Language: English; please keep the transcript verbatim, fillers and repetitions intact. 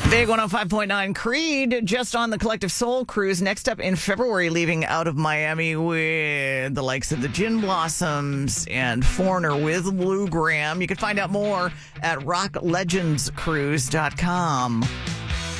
Big one oh five point nine Creed just on the Collective Soul cruise. Next up in February, leaving out of Miami with the likes of the Gin Blossoms and Foreigner with Lou Graham. You can find out more at rock legends cruise dot com.